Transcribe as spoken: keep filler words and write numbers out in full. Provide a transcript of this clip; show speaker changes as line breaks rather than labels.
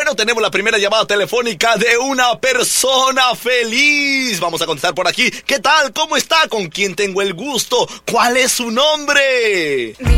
bueno, tenemos la primera llamada telefónica de una persona feliz. Vamos a contestar por aquí. ¿Qué tal? ¿Cómo está? ¿Con quién tengo el gusto? ¿Cuál es su nombre?